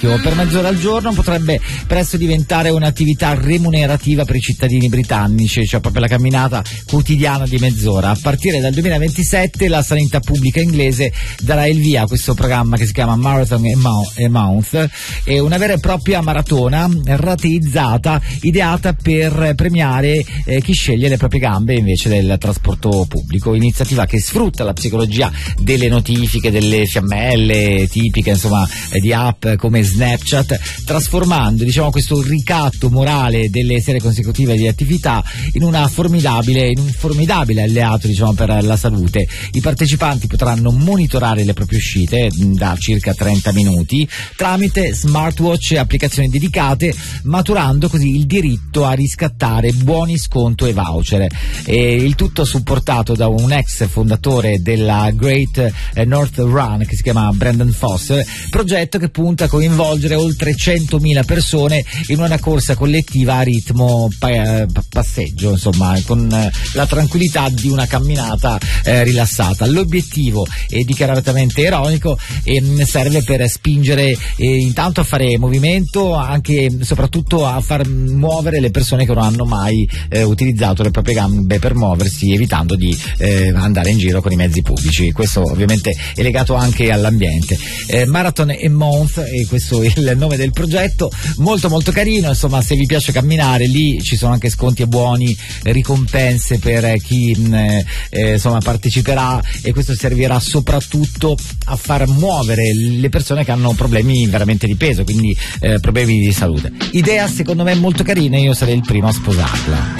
per mezz'ora al giorno potrebbe presto diventare un'attività remunerativa per i cittadini britannici, cioè proprio la camminata quotidiana di mezz'ora. A partire dal 2027 la sanità pubblica inglese darà il via a questo programma che si chiama Marathon a Month, è una vera e propria maratona rateizzata, ideata per premiare chi sceglie le proprie gambe invece del trasporto pubblico, iniziativa che sfrutta la psicologia delle notifiche, delle fiammelle tipiche insomma di app come Snapchat, trasformando questo ricatto morale delle serie consecutive di attività in un formidabile alleato per la salute. I partecipanti potranno monitorare le proprie uscite da circa 30 minuti tramite smartwatch e applicazioni dedicate, maturando così il diritto a riscattare buoni sconto e voucher. Il tutto supportato da un ex fondatore della Great North Run che si chiama Brendan Foster, progetto che punta a coinvolgere oltre 100.000 persone in una corsa collettiva a ritmo passeggio, insomma, con la tranquillità di una camminata rilassata. L'obiettivo è dichiaratamente ironico e serve per spingere intanto a fare movimento, anche soprattutto a far muovere le persone che non hanno mai utilizzato le proprie gambe per muoversi, evitando di andare in giro con i mezzi pubblici. Questo ovviamente è legato anche all'ambiente. Marathon a Month, e questo è il nome del progetto, molto molto carino, insomma, se vi piace camminare lì ci sono anche sconti e buoni, ricompense per chi parteciperà, e questo servirà soprattutto a far muovere le persone che hanno problemi veramente di peso, quindi problemi di salute. Idea secondo me molto carina, io sarei il primo a sposarla.